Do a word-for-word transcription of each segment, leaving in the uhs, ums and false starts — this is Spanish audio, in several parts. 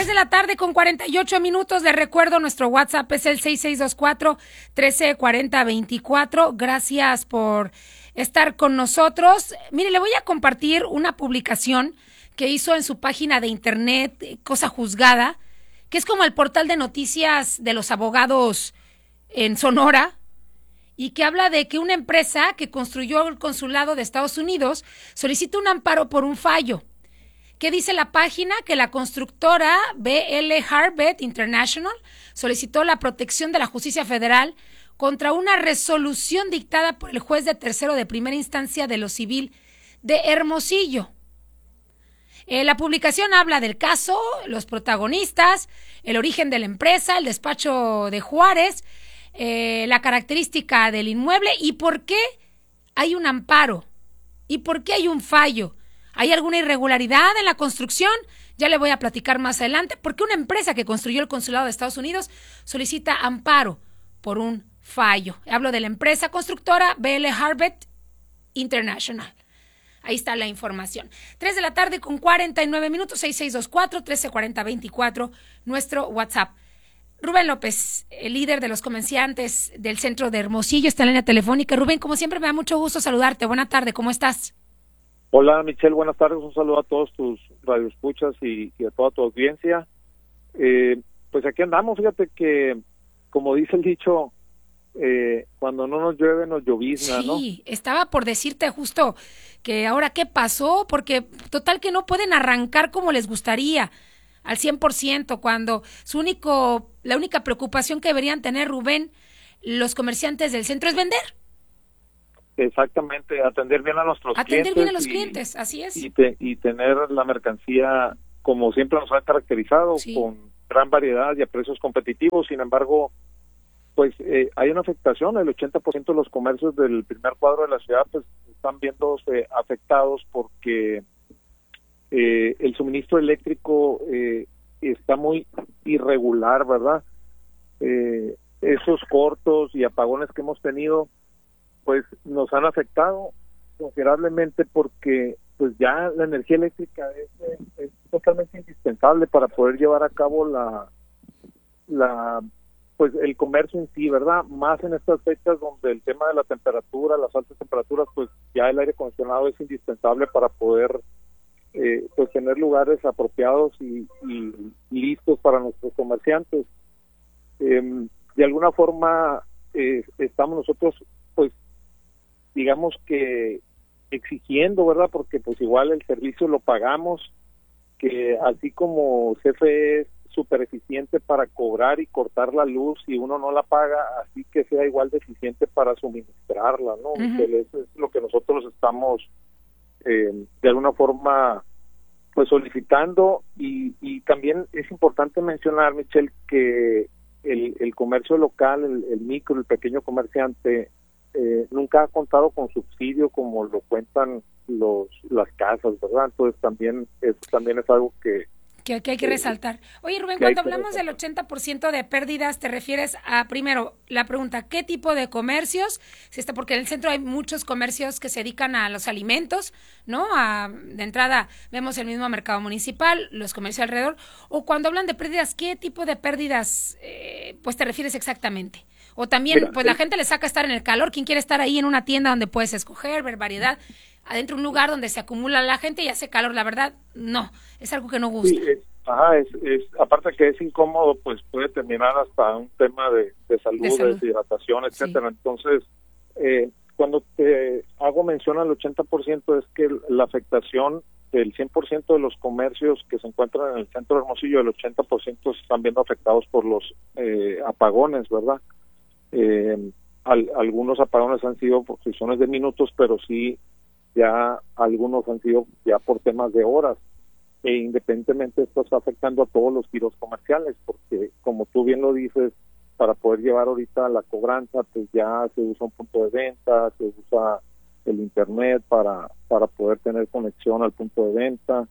de la tarde con cuarenta y ocho minutos. Les recuerdo, nuestro WhatsApp es el seis seis dos cuatro, uno tres cuatro cero, dos cuatro. Gracias por estar con nosotros. Mire, le voy a compartir una publicación que hizo en su página de internet, Cosa Juzgada, que es como el portal de noticias de los abogados en Sonora, y que habla de que una empresa que construyó el consulado de Estados Unidos solicita un amparo por un fallo. ¿Qué dice la página? Que la constructora B L Harbet International solicitó la protección de la justicia federal contra una resolución dictada por el juez de tercero de primera instancia de lo civil de Hermosillo. Eh, la publicación habla del caso, los protagonistas, el origen de la empresa, el despacho de Juárez, eh, la característica del inmueble y por qué hay un amparo y por qué hay un fallo. ¿Hay alguna irregularidad en la construcción? Ya le voy a platicar más adelante. ¿Por qué una empresa que construyó el consulado de Estados Unidos solicita amparo por un fallo? Hablo de la empresa constructora B L Harbet International. Ahí está la información. tres de la tarde con cuarenta y nueve minutos, seis seis dos cuatro, uno tres cuatro cero, dos cuatro, nuestro WhatsApp. Rubén López, el líder de los comerciantes del centro de Hermosillo, está en la línea telefónica. Rubén, como siempre, me da mucho gusto saludarte. Buena tarde, ¿cómo estás? Hola, Michelle, buenas tardes. Un saludo a todos tus radioescuchas y, y a toda tu audiencia. Eh, pues aquí andamos, fíjate que, como dice el dicho, eh, cuando no nos llueve, nos llovizna, sí, ¿no? Sí, estaba por decirte justo que ahora qué pasó, porque total que no pueden arrancar como les gustaría, al cien por ciento, cuando su único, la única preocupación que deberían tener, Rubén, los comerciantes del centro es vender. Exactamente, atender bien a nuestros atender clientes. Atender bien a los y, clientes, así es. Y, te, y tener la mercancía como siempre nos ha caracterizado, sí, con gran variedad y a precios competitivos. Sin embargo, pues eh, hay una afectación. El ochenta por ciento de los comercios del primer cuadro de la ciudad pues están viéndose afectados porque eh, el suministro eléctrico eh, está muy irregular, ¿verdad? Eh, esos cortos y apagones que hemos tenido pues nos han afectado considerablemente porque pues ya la energía eléctrica es, es totalmente indispensable para poder llevar a cabo la la pues el comercio en sí, ¿verdad? Más en estas fechas donde el tema de la temperatura, las altas temperaturas, pues ya el aire acondicionado es indispensable para poder eh, pues tener lugares apropiados y, y listos para nuestros comerciantes. Eh, de alguna forma eh, estamos nosotros pues digamos que exigiendo, ¿verdad? Porque pues igual el servicio lo pagamos, que así como C F E es súper eficiente para cobrar y cortar la luz y uno no la paga, así que sea igual de eficiente para suministrarla, ¿no? Uh-huh. Eso es lo que nosotros estamos eh, de alguna forma pues solicitando y, y también es importante mencionar, Michelle, que el, el comercio local, el, el micro, el pequeño comerciante Eh, nunca ha contado con subsidio como lo cuentan los las casas, ¿verdad? Entonces también es, también es algo que que, que hay que eh, resaltar. Oye, Rubén, cuando hablamos del ochenta por ciento de pérdidas, te refieres a, primero, la pregunta, ¿qué tipo de comercios? Si está, porque en el centro hay muchos comercios que se dedican a los alimentos, ¿no? A, de entrada, vemos el mismo mercado municipal, los comercios alrededor. O cuando hablan de pérdidas, ¿qué tipo de pérdidas, eh, pues, te refieres exactamente? O también, Mira, pues la gente le saca estar en el calor. ¿Quién quiere estar ahí en una tienda donde puedes escoger, ver variedad? Adentro un lugar donde se acumula la gente y hace calor, la verdad, no. Es algo que no gusta. Sí, es, ajá, es, es, aparte que es incómodo, pues puede terminar hasta un tema de, de, salud, de salud, de deshidratación, etcétera. Sí. Entonces, eh, cuando te hago mención al ochenta por ciento es que la afectación del cien por ciento de los comercios que se encuentran en el centro de Hermosillo, el ochenta por ciento se están viendo afectados por los eh, apagones, ¿verdad? Eh, al, algunos apagones han sido por cuestiones de minutos, pero sí ya algunos han sido ya por temas de horas, e independientemente esto está afectando a todos los giros comerciales, porque como tú bien lo dices, para poder llevar ahorita la cobranza, pues ya se usa un punto de venta, se usa el internet para para poder tener conexión al punto de venta,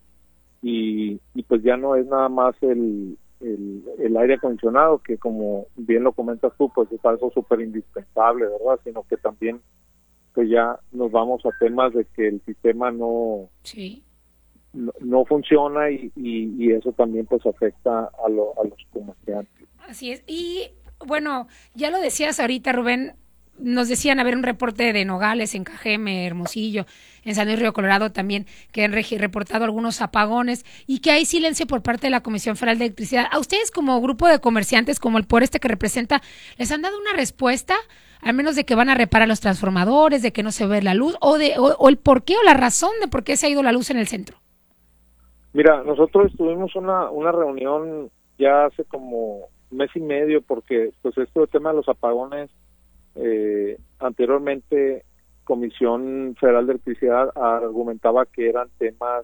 y, y pues ya no es nada más el El, el aire acondicionado, que como bien lo comentas tú, pues es algo súper indispensable, ¿verdad? Sino que también pues ya nos vamos a temas de que el sistema no sí. no, no funciona y, y, y eso también pues afecta a, lo, a los comerciantes. Así es. Y bueno, ya lo decías ahorita, Rubén, nos decían haber un reporte de Nogales, en Cajeme, Hermosillo, en San Luis Río Colorado también, que han reportado algunos apagones y que hay silencio por parte de la Comisión Federal de Electricidad. ¿A ustedes como grupo de comerciantes, como el por este que representa, les han dado una respuesta, al menos de que van a reparar los transformadores, de que no se ve la luz, o, de, o, o el por qué o la razón de por qué se ha ido la luz en el centro? Mira, nosotros tuvimos una, una reunión ya hace como un mes y medio, porque pues esto del tema de los apagones, eh, anteriormente Comisión Federal de Electricidad argumentaba que eran temas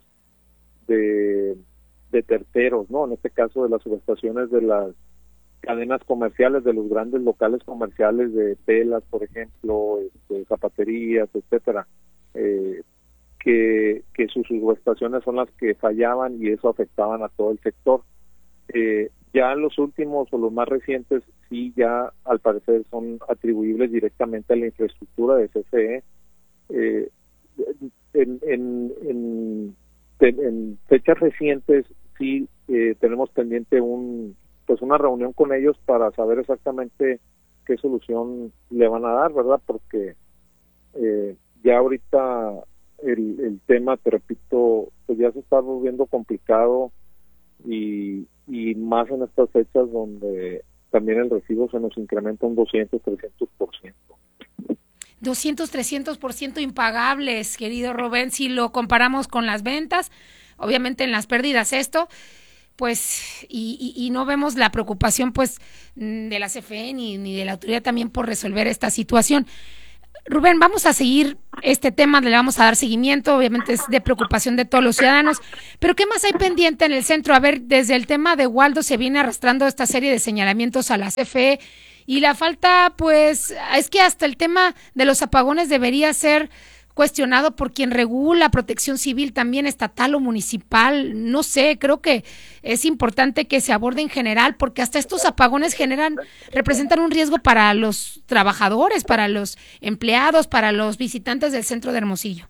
de, de terceros, ¿no? En este caso de las subestaciones de las cadenas comerciales, de los grandes locales comerciales de telas, por ejemplo, este, zapaterías, etcétera, eh, que, que sus subestaciones son las que fallaban y eso afectaban a todo el sector. Eh, ya los últimos o los más recientes sí ya al parecer son atribuibles directamente a la infraestructura de C F E. Eh, en, en, en, en fechas recientes sí eh, tenemos pendiente un pues una reunión con ellos para saber exactamente qué solución le van a dar, ¿verdad? Porque eh, ya ahorita el, el tema, te repito, pues ya se está volviendo complicado y, y más en estas fechas donde también el recibo se nos incrementa un doscientos, trescientos por ciento. doscientos, trescientos por ciento impagables, querido Rubén, si lo comparamos con las ventas, obviamente en las pérdidas esto, pues, y, y, y no vemos la preocupación, pues, de la C F E ni, ni de la autoridad también por resolver esta situación. Rubén, vamos a seguir este tema, le vamos a dar seguimiento, obviamente es de preocupación de todos los ciudadanos, pero ¿qué más hay pendiente en el centro? A ver, desde el tema de Waldo se viene arrastrando esta serie de señalamientos a la C F E y la falta, pues, es que hasta el tema de los apagones debería ser cuestionado por quien regula protección civil, también estatal o municipal, no sé, creo que es importante que se aborde en general, porque hasta estos apagones generan, representan un riesgo para los trabajadores, para los empleados, para los visitantes del centro de Hermosillo.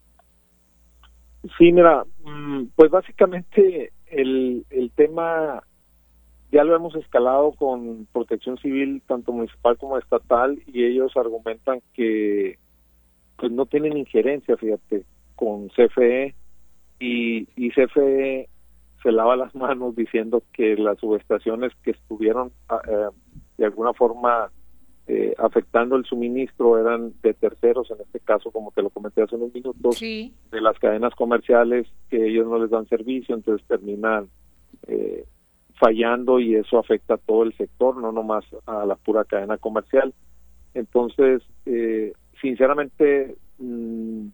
Sí, mira, pues básicamente el, el tema ya lo hemos escalado con protección civil, tanto municipal como estatal, y ellos argumentan que pues no tienen injerencia, fíjate, con C F E, y, y C F E se lava las manos diciendo que las subestaciones que estuvieron eh, de alguna forma eh, afectando el suministro eran de terceros, en este caso, como te lo comenté hace unos minutos, sí, de las cadenas comerciales, que ellos no les dan servicio, entonces terminan eh, fallando y eso afecta a todo el sector, no nomás a la pura cadena comercial. Entonces, eh, sinceramente, mmm,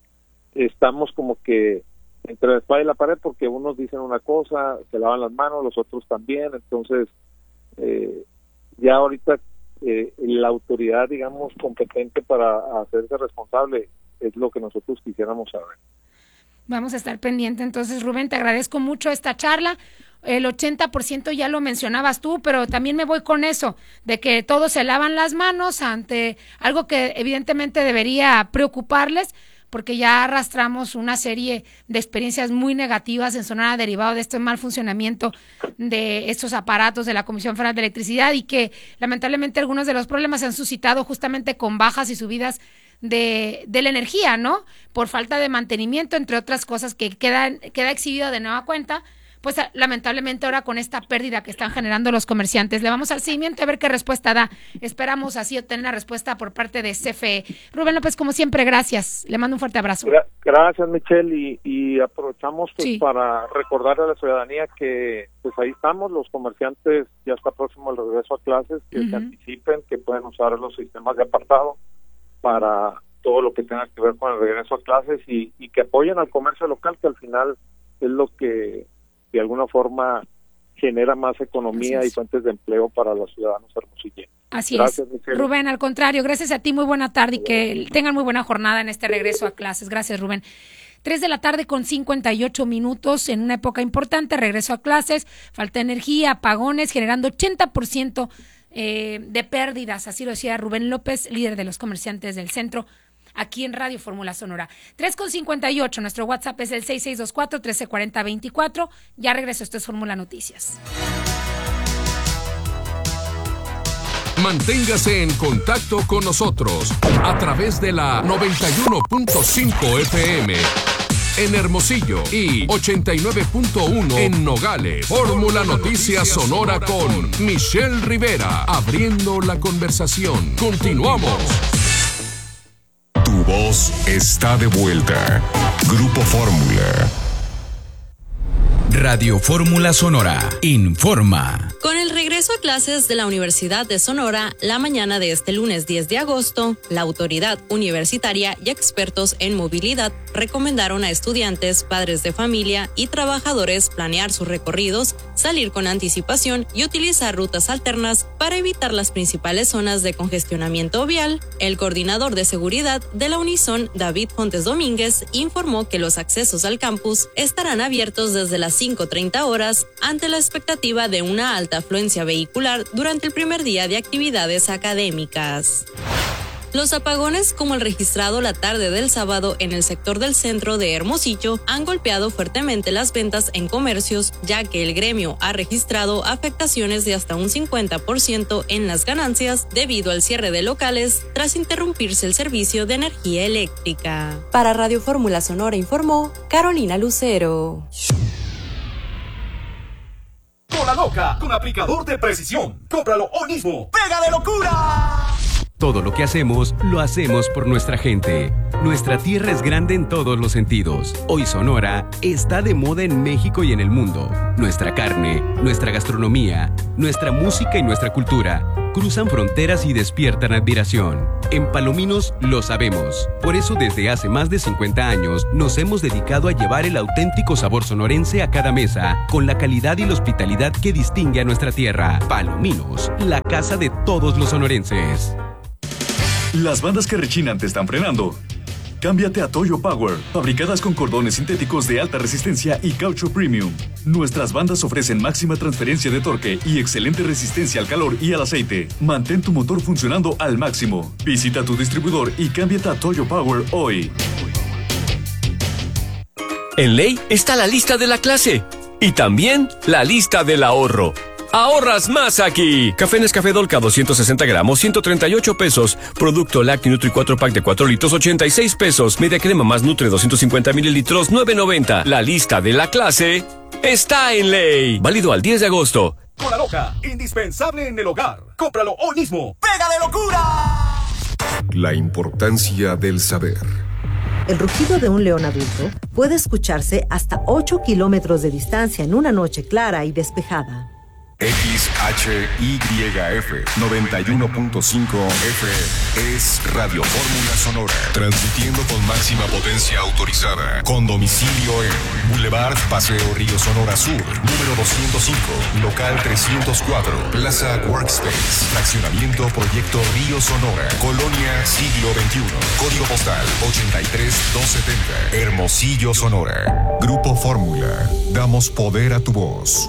estamos como que entre la espada y la pared, porque unos dicen una cosa, se lavan las manos, los otros también. Entonces, eh, ya ahorita eh, la autoridad, digamos, competente para hacerse responsable es lo que nosotros quisiéramos saber. Vamos a estar pendiente. Entonces, Rubén, te agradezco mucho esta charla. El ochenta por ciento ya lo mencionabas tú, pero también me voy con eso, de que todos se lavan las manos ante algo que evidentemente debería preocuparles, porque ya arrastramos una serie de experiencias muy negativas en Sonora derivado de este mal funcionamiento de estos aparatos de la Comisión Federal de Electricidad y que lamentablemente algunos de los problemas se han suscitado justamente con bajas y subidas de, de la energía, ¿no? Por falta de mantenimiento, entre otras cosas que quedan, queda exhibido de nueva cuenta. Pues lamentablemente ahora con esta pérdida que están generando los comerciantes. Le vamos al seguimiento a ver qué respuesta da. Esperamos así obtener la respuesta por parte de C F E. Rubén López, como siempre, gracias. Le mando un fuerte abrazo. Gracias, Michelle, y, y aprovechamos pues, sí. para recordarle a la ciudadanía que pues ahí estamos, los comerciantes ya está próximo el regreso a clases, que uh-huh. se anticipen, que pueden usar los sistemas de apartado para todo lo que tenga que ver con el regreso a clases y, y que apoyen al comercio local, que al final es lo que de alguna forma genera más economía y fuentes de empleo para los ciudadanos hermosillenses. Así gracias, es. Michelle. Rubén, al contrario, gracias a ti, muy buena tarde y que tengan muy buena jornada en este regreso a clases. Gracias, Rubén. Tres de la tarde con cincuenta y ocho minutos en una época importante, regreso a clases, falta de energía, apagones, generando ochenta por ciento eh, de pérdidas, así lo decía Rubén López, líder de los comerciantes del centro. aquí en Radio Fórmula Sonora. tres con cincuenta y ocho, nuestro WhatsApp es el seis seis dos cuatro, uno tres cuatro cero, veinticuatro. Ya regreso, esto es Fórmula Noticias. Manténgase en contacto con nosotros a través de la noventa y uno punto cinco F M en Hermosillo y ochenta y nueve punto uno en Nogales. Fórmula Noticias Sonora con Michelle Rivera, abriendo la conversación. Continuamos. Tu voz está de vuelta. Grupo Fórmula. Radio Fórmula Sonora informa. Con el regreso a clases de la Universidad de Sonora, la mañana de este lunes diez de agosto, la autoridad universitaria y expertos en movilidad recomendaron a estudiantes, padres de familia y trabajadores planear sus recorridos, salir con anticipación y utilizar rutas alternas para evitar las principales zonas de congestionamiento vial. El coordinador de seguridad de la Unison, David Fontes Domínguez, informó que los accesos al campus estarán abiertos desde las cinco treinta horas ante la expectativa de una alta afluencia vehicular durante el primer día de actividades académicas. Los apagones, como el registrado la tarde del sábado en el sector del centro de Hermosillo, han golpeado fuertemente las ventas en comercios, ya que el gremio ha registrado afectaciones de hasta un cincuenta por ciento en las ganancias debido al cierre de locales tras interrumpirse el servicio de energía eléctrica. Para Radio Fórmula Sonora informó Carolina Lucero. Cola Loca, con aplicador de precisión. Cómpralo hoy mismo. ¡Pega de locura! Todo lo que hacemos, lo hacemos por nuestra gente. Nuestra tierra es grande en todos los sentidos. Hoy Sonora está de moda en México y en el mundo. Nuestra carne, nuestra gastronomía, nuestra música y nuestra cultura cruzan fronteras y despiertan admiración. En Palominos lo sabemos. Por eso desde hace más de cincuenta años nos hemos dedicado a llevar el auténtico sabor sonorense a cada mesa, con la calidad y la hospitalidad que distingue a nuestra tierra. Palominos, la casa de todos los sonorenses. Las bandas que rechinan te están frenando. Cámbiate a Toyo Power, fabricadas con cordones sintéticos de alta resistencia y caucho premium. Nuestras bandas ofrecen máxima transferencia de torque y excelente resistencia al calor y al aceite. Mantén tu motor funcionando al máximo. Visita tu distribuidor y cámbiate a Toyo Power hoy. En Ley está la lista de la clase y también la lista del ahorro. ¡Ahorras más aquí! Café Nescafé Dolca doscientos sesenta gramos, ciento treinta y ocho pesos. Producto Lacti Nutri cuatro pack de cuatro litros, ochenta y seis pesos. Media crema más Nutre doscientos cincuenta mililitros, nueve noventa. La lista de la clase está en Ley. Válido al diez de agosto. Cola Loca, indispensable en el hogar. Cómpralo hoy mismo. ¡Pega de locura! La importancia del saber. El rugido de un león adulto puede escucharse hasta ocho kilómetros de distancia en una noche clara y despejada. X H Y F noventa y uno punto cinco F M es Radio Fórmula Sonora, transmitiendo con máxima potencia autorizada, con domicilio en Boulevard Paseo Río Sonora Sur, número doscientos cinco, local trescientos cuatro, Plaza Workspace, fraccionamiento Proyecto Río Sonora, Colonia Siglo veintiuno, código postal ochenta y tres doscientos setenta, Hermosillo, Sonora. Grupo Fórmula, damos poder a tu voz.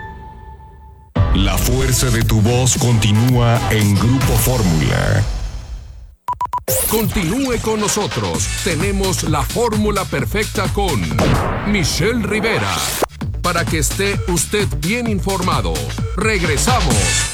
La fuerza de tu voz continúa en Grupo Fórmula. Continúe con nosotros. Tenemos la fórmula perfecta con Michelle Rivera. Para que esté usted bien informado. Regresamos.